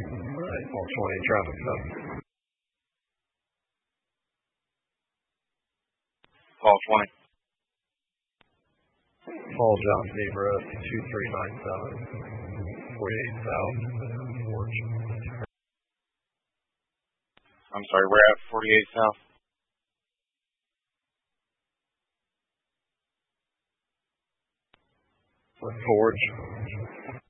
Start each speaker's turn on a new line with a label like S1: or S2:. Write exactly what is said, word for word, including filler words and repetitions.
S1: Right, four twenty traffic stop.
S2: Paul twenty.
S1: Paul John Zebra, two three nine seven, forty-eight South, Forge.
S2: I'm sorry, we're at forty-eight South.
S1: Forge.